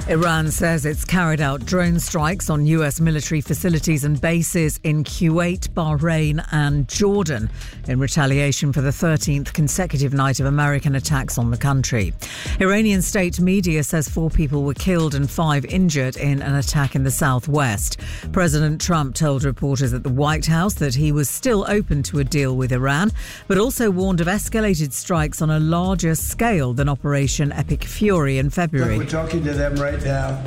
Iran says it's carried out drone strikes on US military facilities and bases in Kuwait, Bahrain and Jordan in retaliation for the 13th consecutive night of American attacks on the country. Iranian state media says 4 people were killed and 5 injured in an attack in the southwest. President Trump told reporters at the White House that he was still open to a deal with Iran, but also warned of escalated strikes on a larger scale than Operation Epic Fury in February. Look, we're talking to them right now.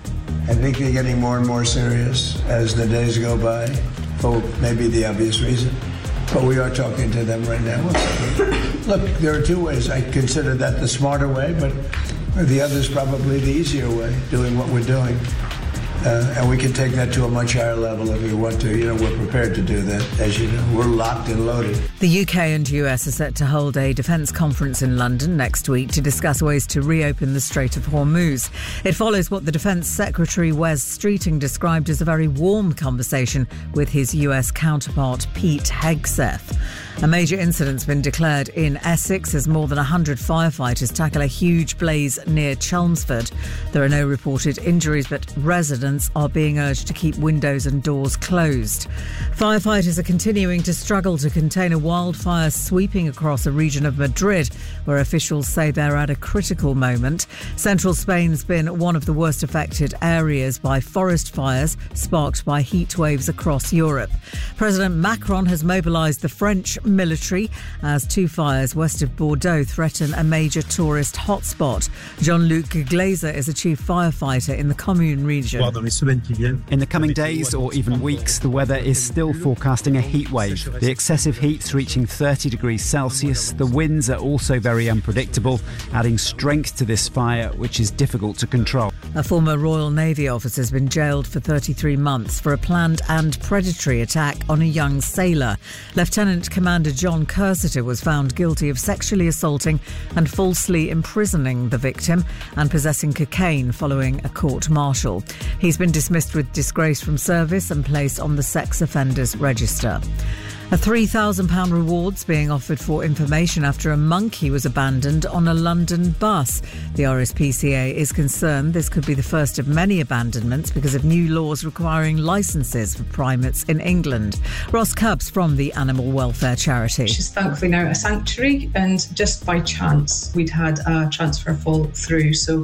I think they're getting more and more serious as the days go by, for maybe the obvious reason. But we are talking to them right now. Look, there are 2 ways. I consider that the smarter way, but the other is probably the easier way, doing what we're doing. And we can take that to a much higher level if we want to. We're prepared to do that. As you know, we're locked and loaded. The UK and US are set to hold a defence conference in London next week to discuss ways to reopen the Strait of Hormuz. It follows what the Defence Secretary Wes Streeting described as a very warm conversation with his US counterpart Pete Hegseth. A major incident's been declared in Essex as more than 100 firefighters tackle a huge blaze near Chelmsford. There are no reported injuries, but residents are being urged to keep windows and doors closed. Firefighters are continuing to struggle to contain a wildfire sweeping across a region of Madrid, where officials say they're at a critical moment. Central Spain's been one of the worst affected areas by forest fires sparked by heat waves across Europe. President Macron has mobilised the French military as 2 fires west of Bordeaux threaten a major tourist hotspot. Jean-Luc Glazer is a chief firefighter in the Commune region. In the coming days or even weeks, the weather is still forecasting a heat wave. The excessive heat's reaching 30 degrees Celsius. The winds are also very unpredictable, adding strength to this fire, which is difficult to control. A former Royal Navy officer has been jailed for 33 months for a planned and predatory attack on a young sailor. Lieutenant Commander John Cursiter was found guilty of sexually assaulting and falsely imprisoning the victim and possessing cocaine following a court-martial. He's been dismissed with disgrace from service and placed on the sex offenders register. A £3,000 reward's being offered for information after a monkey was abandoned on a London bus. The RSPCA is concerned this could be the first of many abandonments because of new laws requiring licences for primates in England. Ross Cubbs from the Animal Welfare Charity. She's thankfully now at a sanctuary, and just by chance we'd had a transfer fall through, so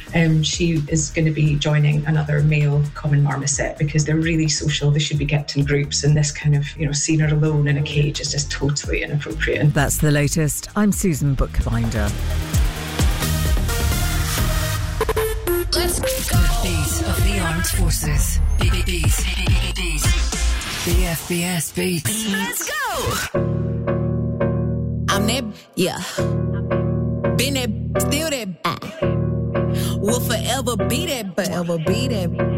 she is going to be joining another male common marmoset because they're really social. They should be kept in groups, and this kind of, seeing her alone in a cage is just totally inappropriate. That's the latest. I'm Susan Bookbinder. Let's go. The beat of the armed forces. Beat. The FBS beats. Let's go. I'm that, yeah. Been that, still that. Will forever be that.